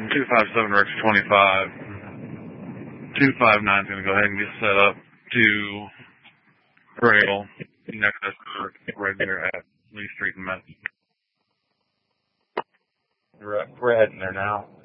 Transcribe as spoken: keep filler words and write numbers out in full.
two five seven Rex twenty-five. two five nine is going to go ahead and get set up to rail next to right there at Lee Street and Met. We're, we're heading there now.